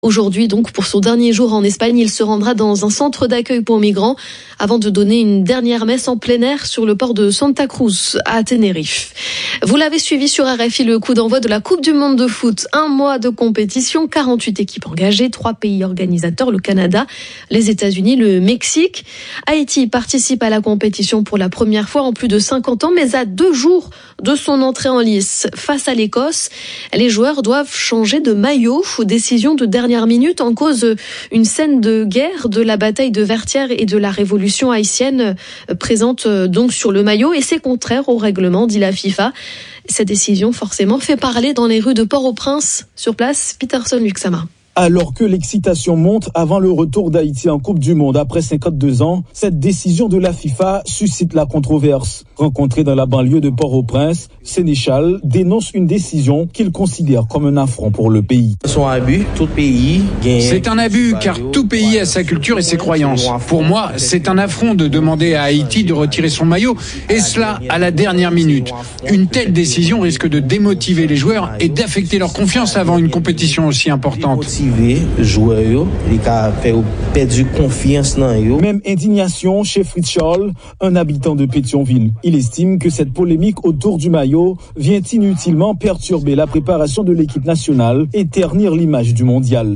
Aujourd'hui, donc, pour son dernier jour en Espagne, il se rendra dans un centre d'accueil pour migrants avant de donner une dernière messe en plein air sur le port de Santa Cruz à Tenerife. Vous l'avez suivi sur RFI, le coup d'envoi de la Coupe du Monde de foot. 1 mois de compétition, 48 équipes engagées, 3 pays organisateurs, le Canada, les États-Unis, le Mexique. Haïti participe à la compétition pour la première fois en plus de 50 ans, mais à 2 jours de son entrée en lice. Face à l'Écosse, les joueurs doivent changer de maillot. Décision de dernière minute, en cause une scène de guerre de la bataille de Vertières et de la révolution haïtienne présente donc sur le maillot, et c'est contraire au règlement, dit la FIFA. Cette décision forcément fait parler dans les rues de Port-au-Prince. Sur place, Peterson Luxama. Alors que l'excitation monte avant le retour d'Haïti en Coupe du Monde après 52 ans, cette décision de la FIFA suscite la controverse. Rencontré dans la banlieue de Port-au-Prince, Sénéchal dénonce une décision qu'il considère comme un affront pour le pays. C'est un abus car tout pays a sa culture et ses croyances. Pour moi, c'est un affront de demander à Haïti de retirer son maillot, et cela à la dernière minute. Une telle décision risque de démotiver les joueurs et d'affecter leur confiance avant une compétition aussi importante. Même indignation chez Fritz Charles, un habitant de Pétionville. Il estime que cette polémique autour du maillot vient inutilement perturber la préparation de l'équipe nationale et ternir l'image du mondial.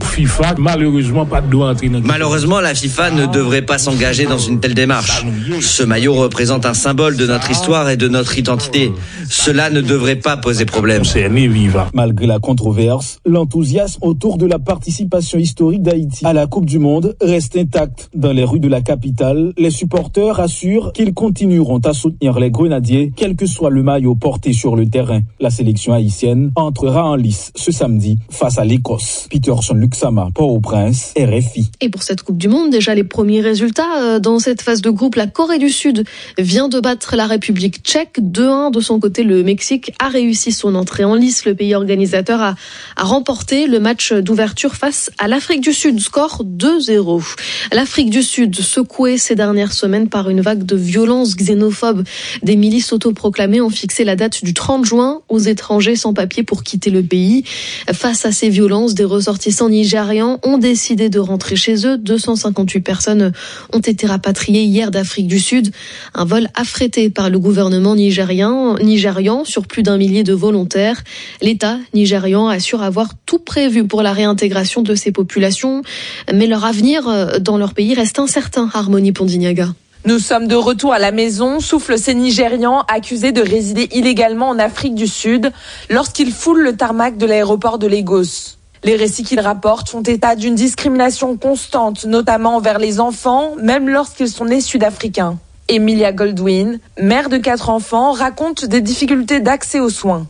Malheureusement, la FIFA ne devrait pas s'engager dans une telle démarche. Ce maillot représente un symbole de notre histoire et de notre identité. Cela ne devrait pas poser problème. Malgré la controverse, l'enthousiasme autour de la participation historique d'Haïti à la Coupe du Monde reste intact. Dans les rues de la capitale, les supporters assurent qu'ils continueront à soutenir les Grenadiers, quel que soit le maillot porté sur le terrain. La sélection haïtienne entrera en lice ce samedi face à l'Écosse. Peterson Luxama, Port-au-Prince, RFI. Et pour cette Coupe du Monde, déjà les premiers résultats. Dans cette phase de groupe, la Corée du Sud vient de battre la République tchèque 2-1. De son côté, le Mexique a réussi son entrée en lice. Le pays organisateur a remporté le match d'ouverture face à l'Afrique du Sud, score 2-0. L'Afrique du Sud, secouée ces dernières semaines par une vague de violences xénophobes. Des milices autoproclamées ont fixé la date du 30 juin aux étrangers sans papier pour quitter le pays. Face à ces violences, des ressortissants nigérians ont décidé de rentrer chez eux. 258 personnes ont été rapatriées hier d'Afrique du Sud. Un vol affrété par le gouvernement nigérian sur plus d'1 millier de volontaires. L'État nigérian assure avoir tout prévu pour la réintégration de ces populations, mais leur avenir dans leur pays reste incertain. Harmonie Pondignaga. Nous sommes de retour à la maison, soufflent ces Nigérians accusés de résider illégalement en Afrique du Sud lorsqu'ils foulent le tarmac de l'aéroport de Lagos. Les récits qu'ils rapportent font état d'une discrimination constante, notamment envers les enfants, même lorsqu'ils sont nés sud-africains. Emilia Goldwyn, mère de 4 enfants, raconte des difficultés d'accès aux soins.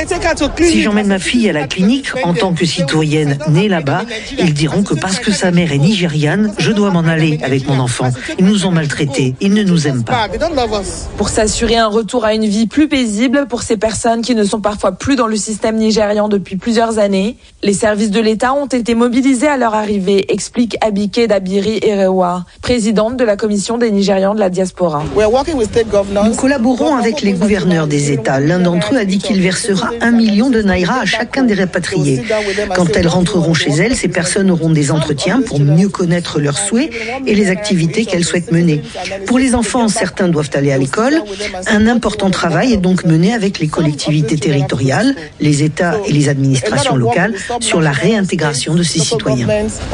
Si j'emmène ma fille à la clinique en tant que citoyenne née là-bas, ils diront que parce que sa mère est nigériane, je dois m'en aller avec mon enfant. Ils nous ont maltraités, ils ne nous aiment pas. Pour s'assurer un retour à une vie plus paisible pour ces personnes qui ne sont parfois plus dans le système nigérian depuis plusieurs années, les services de l'État ont été mobilisés à leur arrivée, explique Abike Dabiri Erewa, présidente de la commission des Nigérians de la diaspora. Nous collaborons avec les gouverneurs des États. L'un d'entre eux a dit qu'il versera 1 million de naira à chacun des rapatriés. Quand elles rentreront chez elles, ces personnes auront des entretiens pour mieux connaître leurs souhaits et les activités qu'elles souhaitent mener. Pour les enfants, certains doivent aller à l'école. Un important travail est donc mené avec les collectivités territoriales, les États et les administrations locales sur la réintégration de ces citoyens.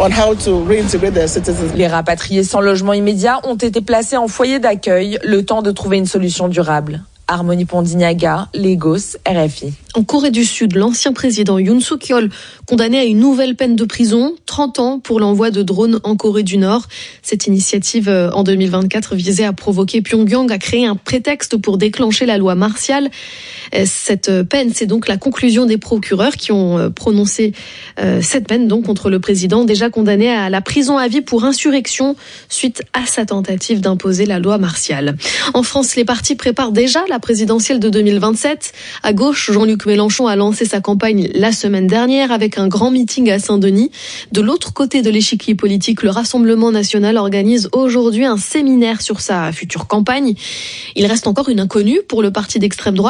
Les rapatriés sans logement immédiat ont été placés en foyer d'accueil, le temps de trouver une solution durable. Harmonie Pondignaga, Lagos, RFI. En Corée du Sud, l'ancien président Yoon Suk-yeol condamné à une nouvelle peine de prison, 30 ans pour l'envoi de drones en Corée du Nord. Cette initiative en 2024 visait à provoquer Pyongyang à créer un prétexte pour déclencher la loi martiale. Cette peine, c'est donc la conclusion des procureurs qui ont prononcé cette peine donc contre le président déjà condamné à la prison à vie pour insurrection suite à sa tentative d'imposer la loi martiale. En France, les partis préparent déjà la présidentielle de 2027. À gauche, Jean-Luc Mélenchon a lancé sa campagne la semaine dernière avec un grand meeting à Saint-Denis. De l'autre côté de l'échiquier politique, le Rassemblement national organise aujourd'hui un séminaire sur sa future campagne. Il reste encore une inconnue pour le parti d'extrême droite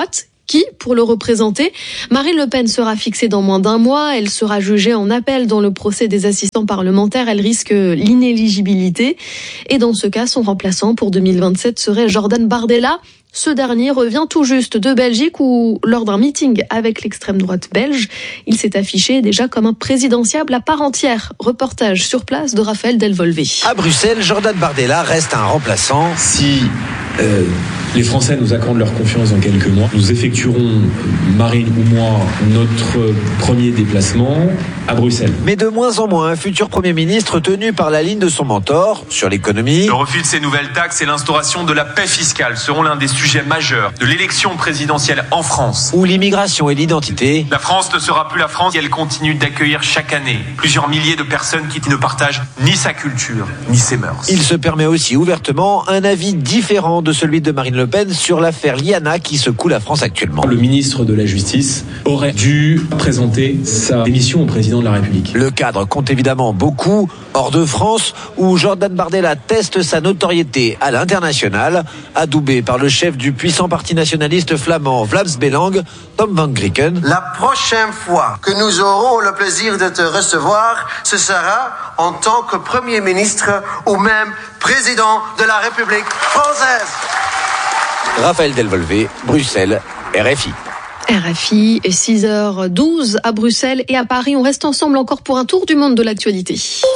qui pour le représenter. Marine Le Pen sera fixée dans moins d'un mois. Elle sera jugée en appel dans le procès des assistants parlementaires. Elle risque l'inéligibilité. Et dans ce cas, son remplaçant pour 2027 serait Jordan Bardella. Ce dernier revient tout juste de Belgique où, lors d'un meeting avec l'extrême droite belge, il s'est affiché déjà comme un présidentiable à part entière. Reportage sur place de Raphaël Delvolvé. À Bruxelles, Jordan Bardella reste un remplaçant. Si les Français nous accordent leur confiance dans quelques mois, nous effectuerons, Marine ou moi, notre premier déplacement à Bruxelles. Mais de moins en moins, un futur Premier ministre tenu par la ligne de son mentor sur l'économie. Le refus de ces nouvelles taxes et l'instauration de la paix fiscale seront l'un des sujets majeurs de l'élection présidentielle en France. Ou l'immigration et l'identité. La France ne sera plus la France si elle continue d'accueillir chaque année plusieurs milliers de personnes qui ne partagent ni sa culture, ni ses mœurs. Il se permet aussi ouvertement un avis différent de celui de Marine Le Pen sur l'affaire Liana qui secoue la France actuellement. Le ministre de la Justice aurait dû présenter sa démission au président de la République. Le cadre compte évidemment beaucoup hors de France où Jordan Bardella teste sa notoriété à l'international, adoubé par le chef du puissant parti nationaliste flamand Vlaams Belang, Tom van Grieken. La prochaine fois que nous aurons le plaisir de te recevoir, ce sera en tant que Premier ministre ou même président de la République française. Raphaël Delvolvé, Bruxelles, RFI. RFI, 6h12 à Bruxelles et à Paris. On reste ensemble encore pour un tour du monde de l'actualité.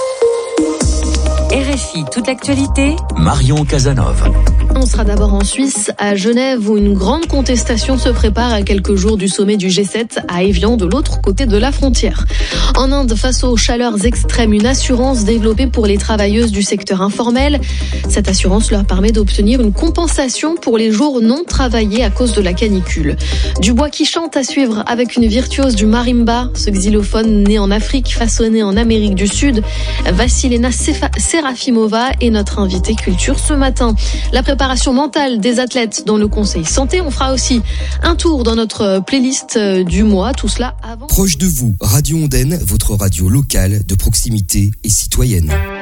RFI, toute l'actualité. Marion Casanov. On sera d'abord en Suisse, à Genève, où une grande contestation se prépare à quelques jours du sommet du G7 à Évian, de l'autre côté de la frontière. En Inde, face aux chaleurs extrêmes, une assurance développée pour les travailleuses du secteur informel. Cette assurance leur permet d'obtenir une compensation pour les jours non travaillés à cause de la canicule. Du bois qui chante à suivre avec une virtuose du marimba, ce xylophone né en Afrique, façonné en Amérique du Sud. Vassilena Serafimova est notre invitée culture ce matin. La préparation mentale des athlètes dans le Conseil Santé. On fera aussi un tour dans notre playlist du mois. Tout cela avant. Proche de vous, Radio Ondaine, votre radio locale de proximité et citoyenne.